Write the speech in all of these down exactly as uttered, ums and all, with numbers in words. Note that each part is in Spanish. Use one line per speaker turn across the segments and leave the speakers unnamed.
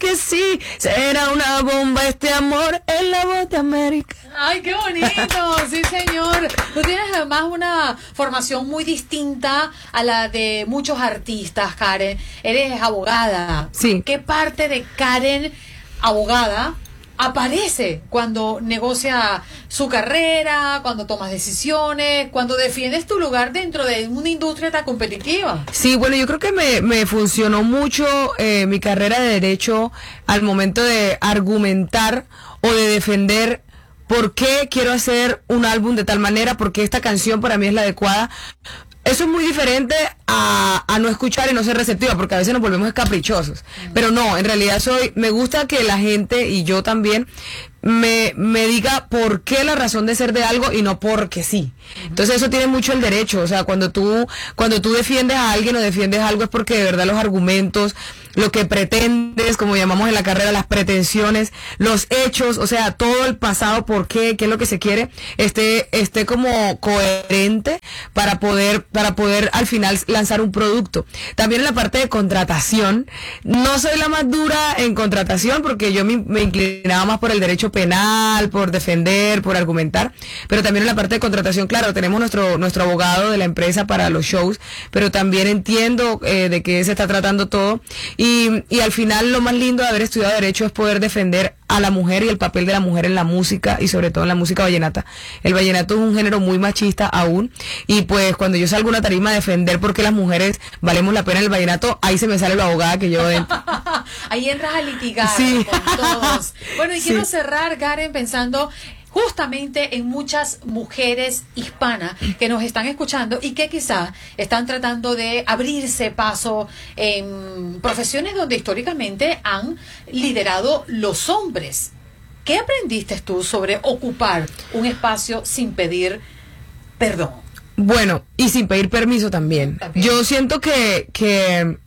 que sí, será una bomba este amor en la voz de América.
¡Ay, qué bonito! Sí, señor. Tú tienes además una formación muy distinta a la de muchos artistas, Karen. Eres abogada.
Sí.
¿Qué parte de Karen, abogada, aparece cuando negocia su carrera, cuando tomas decisiones, cuando defiendes tu lugar dentro de una industria tan competitiva?
Sí, bueno, yo creo que me, me funcionó mucho eh, mi carrera de derecho al momento de argumentar o de defender por qué quiero hacer un álbum de tal manera, porque esta canción para mí es la adecuada. Eso es muy diferente a, a no escuchar y no ser receptiva, porque a veces nos volvemos caprichosos. Mm. Pero no, en realidad soy, me gusta que la gente, y yo también, me, me diga por qué la razón de ser de algo y no porque sí. Entonces eso tiene mucho el derecho. O sea, cuando tú, cuando tú defiendes a alguien o defiendes algo es porque de verdad los argumentos, lo que pretendes, como llamamos en la carrera, las pretensiones, los hechos, o sea, todo el pasado, por qué, qué es lo que se quiere, esté, esté como coherente para poder, para poder al final lanzar un producto. También en la parte de contratación, no soy la más dura en contratación porque yo me, me inclinaba más por el derecho penal, por defender, por argumentar, pero también en la parte de contratación, claro, tenemos nuestro, nuestro abogado de la empresa para los shows, pero también entiendo eh, de qué se está tratando todo. Y, y al final lo más lindo de haber estudiado Derecho es poder defender a la mujer y el papel de la mujer en la música y sobre todo en la música vallenata. El vallenato es un género muy machista aún y pues cuando yo salgo a una tarima a defender por qué las mujeres valemos la pena en el vallenato, ahí se me sale la abogada que yo dentro.
Ahí entras a litigar
sí.
con todos. Bueno, y
sí.
quiero cerrar, Karen, pensando justamente en muchas mujeres hispanas que nos están escuchando y que quizás están tratando de abrirse paso en profesiones donde históricamente han liderado los hombres. ¿Qué aprendiste tú sobre ocupar un espacio sin pedir perdón?
Bueno, y sin pedir permiso también. también. Yo siento que, que,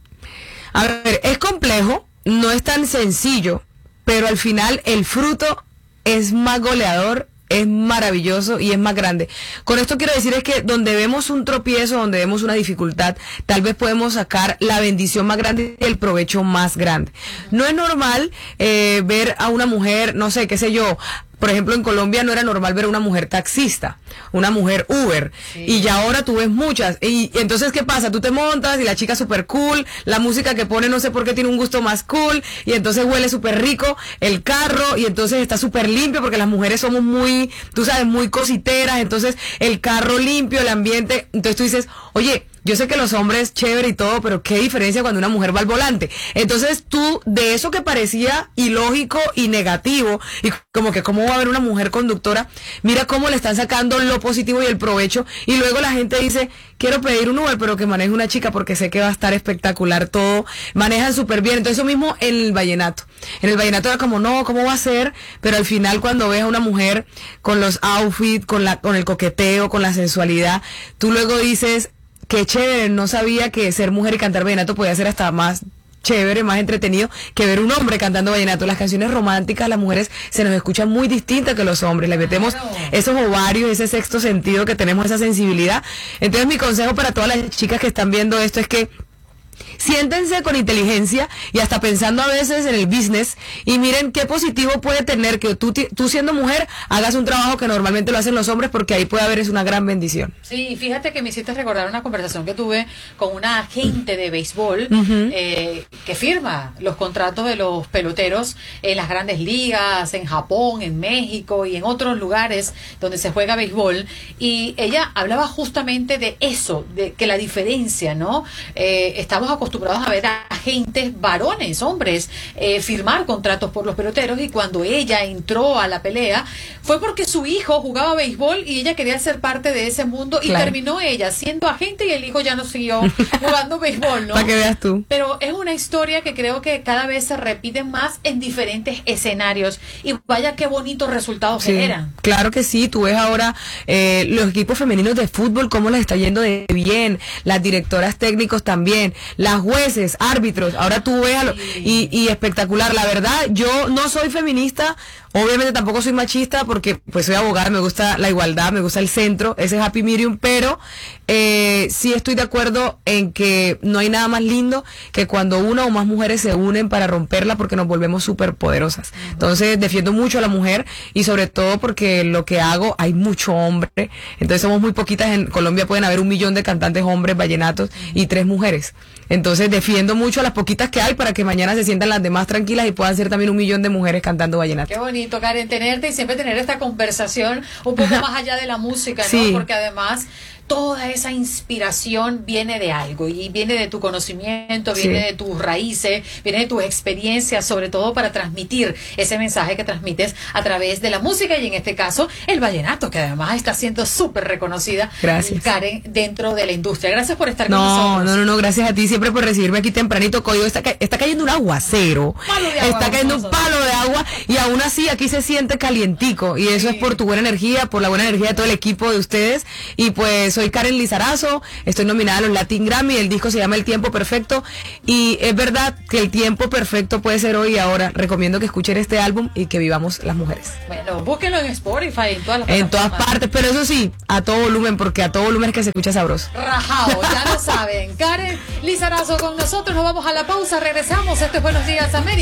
a ver, es complejo, no es tan sencillo, pero al final el fruto es más goleador, es maravilloso y es más grande. Con esto quiero decir es que donde vemos un tropiezo, donde vemos una dificultad, tal vez podemos sacar la bendición más grande y el provecho más grande. No es normal eh, ver a una mujer, no sé, qué sé yo, por ejemplo, en Colombia no era normal ver a una mujer taxista, una mujer Uber, sí. Y ya ahora tú ves muchas. Y, y entonces, ¿qué pasa? Tú te montas y la chica súper cool, la música que pone no sé por qué tiene un gusto más cool, y entonces huele súper rico el carro, y entonces está súper limpio, porque las mujeres somos muy, tú sabes, muy cositeras, entonces el carro limpio, el ambiente, entonces tú dices, oye, yo sé que los hombres chévere y todo, pero qué diferencia cuando una mujer va al volante. Entonces tú, de eso que parecía ilógico y negativo, y como que cómo va a haber una mujer conductora, mira cómo le están sacando lo positivo y el provecho, y luego la gente dice, quiero pedir un Uber, pero que maneje una chica porque sé que va a estar espectacular todo, manejan súper bien. Entonces eso mismo en el vallenato. En el vallenato era como, no, ¿cómo va a ser? Pero al final cuando ves a una mujer con los outfits, con la, con el coqueteo, con la sensualidad, tú luego dices, qué chévere, no sabía que ser mujer y cantar vallenato podía ser hasta más chévere, más entretenido que ver un hombre cantando vallenato. Las canciones románticas, las mujeres se nos escuchan muy distintas que los hombres, le metemos claro. esos ovarios, ese sexto sentido que tenemos, esa sensibilidad. Entonces mi consejo para todas las chicas que están viendo esto es que siéntense con inteligencia y hasta pensando a veces en el business y miren qué positivo puede tener que tú, tú siendo mujer hagas un trabajo que normalmente lo hacen los hombres, porque ahí puede haber es una gran bendición.
Sí, fíjate que me hiciste recordar una conversación que tuve con una agente de béisbol uh-huh. eh, que firma los contratos de los peloteros en las grandes ligas, en Japón, en México y en otros lugares donde se juega béisbol, y ella hablaba justamente de eso, de que la diferencia, ¿no? Eh, estamos acostumbrados a ver a agentes varones, hombres, eh, firmar contratos por los peloteros, y cuando ella entró a la pelea fue porque su hijo jugaba béisbol y ella quería ser parte de ese mundo, y claro. terminó ella siendo agente y el hijo ya no siguió jugando béisbol, ¿no?
Para que veas tú.
Pero es una historia que creo que cada vez se repite más en diferentes escenarios, y vaya qué bonitos resultados
sí,
generan.
Claro que sí, tú ves ahora eh, los equipos femeninos de fútbol cómo les está yendo de bien, las directoras técnicos también, las jueces, árbitros, ahora tú ves a lo, y, y espectacular. La verdad, yo no soy feminista Obviamente tampoco soy machista porque pues soy abogada, me gusta la igualdad, me gusta el centro, ese es happy medium, pero eh, sí estoy de acuerdo en que no hay nada más lindo que cuando una o más mujeres se unen para romperla porque nos volvemos súper poderosas. Entonces defiendo mucho a la mujer y sobre todo porque lo que hago, hay mucho hombre, entonces somos muy poquitas, en Colombia pueden haber un millón de cantantes hombres vallenatos y tres mujeres. Entonces defiendo mucho a las poquitas que hay para que mañana se sientan las demás tranquilas y puedan ser también un millón de mujeres cantando vallenato.
Qué bonito, Karen, tenerte y siempre tener esta conversación un poco más allá de la música, ¿no?
Sí.
Porque además toda esa inspiración viene de algo y viene de tu conocimiento, viene
sí.
de tus raíces, viene de tus experiencias, sobre todo para transmitir ese mensaje que transmites a través de la música y en este caso el vallenato, que además está siendo súper reconocida,
gracias.
Karen, dentro de la industria. Gracias por estar
no,
con nosotros.
No, no, no, gracias a ti siempre por recibirme aquí tempranito. Código, está, ca está cayendo un aguacero,
palo de agua,
está cayendo un
nosotros.
palo de agua y aún así aquí se siente calientico y eso sí. es por tu buena energía, por la buena energía de todo el equipo de ustedes y pues soy Karen Lizarazo. Estoy nominada a los Latin Grammy, el disco se llama El Tiempo Perfecto y es verdad que el tiempo perfecto puede ser hoy y ahora. Recomiendo que escuchen este álbum y que vivamos las mujeres.
Bueno, búsquenlo en Spotify, en todas las
En todas partes, pero eso sí, a todo volumen, porque a todo volumen es que se escucha sabroso.
Rajao, ya lo saben. Karen Lizarazo con nosotros, nos vamos a la pausa, regresamos. Este es Buenos Días América.